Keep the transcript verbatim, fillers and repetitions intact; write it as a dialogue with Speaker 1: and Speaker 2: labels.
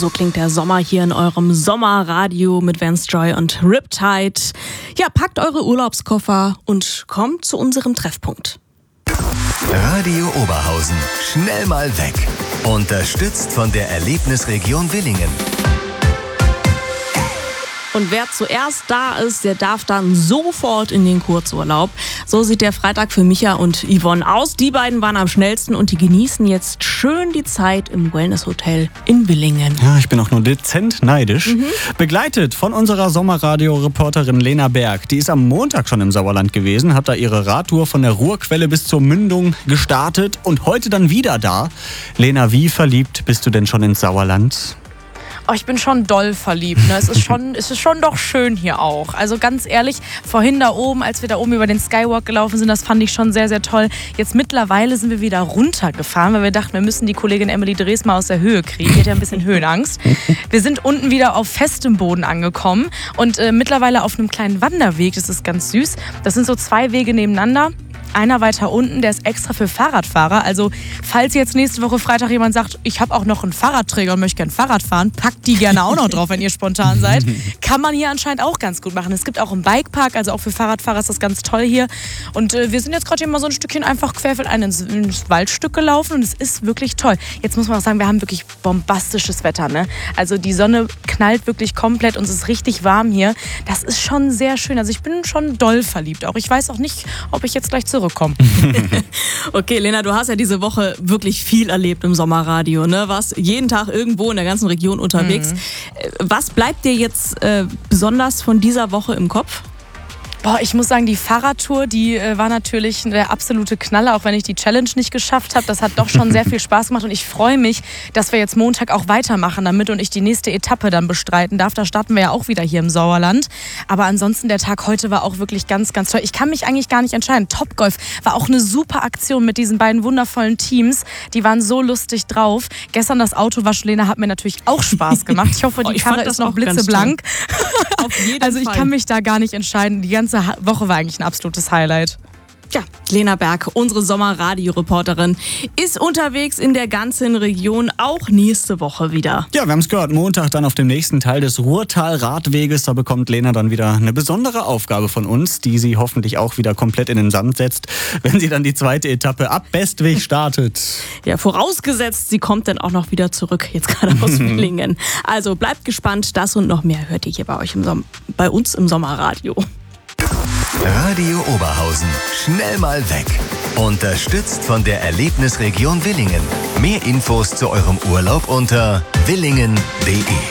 Speaker 1: So klingt der Sommer hier in eurem Sommerradio mit Vance Joy und Riptide. Ja, packt eure Urlaubskoffer und kommt zu unserem Treffpunkt.
Speaker 2: Radio Oberhausen. Schnell mal weg. Unterstützt von der Erlebnisregion Willingen.
Speaker 1: Und wer zuerst da ist, der darf dann sofort in den Kurzurlaub. So sieht der Freitag für Micha und Yvonne aus. Die beiden waren am schnellsten und die genießen jetzt schön die Zeit im Wellness-Hotel in Willingen.
Speaker 3: Ja, ich bin auch nur dezent neidisch. Mhm. Begleitet von unserer Sommerradio-Reporterin Lena Berg. Die ist am Montag schon im Sauerland gewesen, hat da ihre Radtour von der Ruhrquelle bis zur Mündung gestartet und heute dann wieder da. Lena, wie verliebt bist du denn schon ins Sauerland?
Speaker 4: Oh, ich bin schon doll verliebt. Ne? Es ist schon, es ist schon doch schön hier auch. Also ganz ehrlich, vorhin da oben, als wir da oben über den Skywalk gelaufen sind, das fand ich schon sehr, sehr toll. Jetzt mittlerweile sind wir wieder runtergefahren, weil wir dachten, wir müssen die Kollegin Emily Drees mal aus der Höhe kriegen. Die hat ja ein bisschen Höhenangst. Wir sind unten wieder auf festem Boden angekommen und äh, mittlerweile auf einem kleinen Wanderweg. Das ist ganz süß. Das sind so zwei Wege nebeneinander. Einer weiter unten, der ist extra für Fahrradfahrer. Also falls jetzt nächste Woche Freitag jemand sagt, ich habe auch noch einen Fahrradträger und möchte gerne Fahrrad fahren, packt die gerne auch noch drauf, wenn ihr spontan seid. Kann man hier anscheinend auch ganz gut machen. Es gibt auch einen Bikepark, also auch für Fahrradfahrer ist das ganz toll hier. Und äh, wir sind jetzt gerade hier mal so ein Stückchen einfach querfeldein ins, ins Waldstück gelaufen und es ist wirklich toll. Jetzt muss man auch sagen, wir haben wirklich bombastisches Wetter, ne? Also die Sonne knallt wirklich komplett und es ist richtig warm hier. Das ist schon sehr schön. Also ich bin schon doll verliebt auch. Ich weiß auch nicht, ob ich jetzt gleich zurück Kommen.
Speaker 1: Okay, Lena, du hast ja diese Woche wirklich viel erlebt im Sommerradio, ne? Warst jeden Tag irgendwo in der ganzen Region unterwegs. Mhm. Was bleibt dir jetzt äh, besonders von dieser Woche im Kopf?
Speaker 4: Boah, ich muss sagen, die Fahrradtour, die äh, war natürlich der absolute Knaller, auch wenn ich die Challenge nicht geschafft habe. Das hat doch schon sehr viel Spaß gemacht und ich freue mich, dass wir jetzt Montag auch weitermachen, damit und ich die nächste Etappe dann bestreiten darf. Da starten wir ja auch wieder hier im Sauerland. Aber ansonsten, der Tag heute war auch wirklich ganz, ganz toll. Ich kann mich eigentlich gar nicht entscheiden. Topgolf war auch eine super Aktion mit diesen beiden wundervollen Teams. Die waren so lustig drauf. Gestern das Autowaschen, hat mir natürlich auch Spaß gemacht. Ich hoffe, die oh, Karre ist noch blitzeblank.
Speaker 1: Auf jeden
Speaker 4: also ich
Speaker 1: Fall.
Speaker 4: kann mich da gar nicht entscheiden. Die ganze Woche war eigentlich ein absolutes Highlight.
Speaker 1: Ja, Lena Berg, unsere Sommerradio-Reporterin, ist unterwegs in der ganzen Region, auch nächste Woche wieder.
Speaker 3: Ja, wir haben es gehört, Montag dann auf dem nächsten Teil des Ruhrtal-Radweges. Da bekommt Lena dann wieder eine besondere Aufgabe von uns, die sie hoffentlich auch wieder komplett in den Sand setzt, wenn sie dann die zweite Etappe ab Bestweg startet.
Speaker 1: Ja, vorausgesetzt, sie kommt dann auch noch wieder zurück, jetzt gerade aus Willingen. Also bleibt gespannt, das und noch mehr hört ihr hier bei euch im Som- bei uns im Sommerradio.
Speaker 2: Radio Oberhausen. Schnell mal weg. Unterstützt von der Erlebnisregion Willingen. Mehr Infos zu eurem Urlaub unter willingen punkt de.